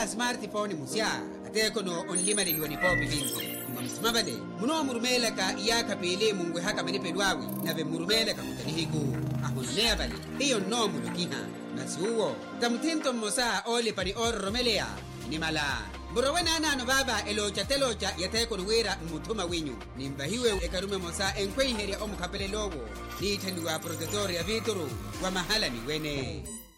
ya smartphone musya ate kono onlima liliwani popi vinzi mumamsimavale muno murumeleka iyakapele mungwe haka manipelwawi nave murumeleka kutanihiku ahononea vale iyo no mulukiha nasi uwo tamutinto mosa ole pani orromelea ni mala Borowena nano baba elocha telocha yateko nuwera mutuma winyu nimbahiwe ekarume mosa enkwe heria omukapele lowo ni tenduwa protetoria vituru wa mahala ni wene